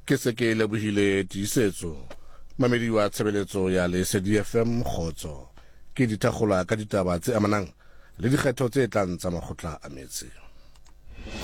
ke se ke lebohile tiisetso mamedi wa tshebeletso ya Lesedi FM Kgotso ke dithakgola ka ditaba tse amanang le dikgetho tse tlang tsa makgotla a metse.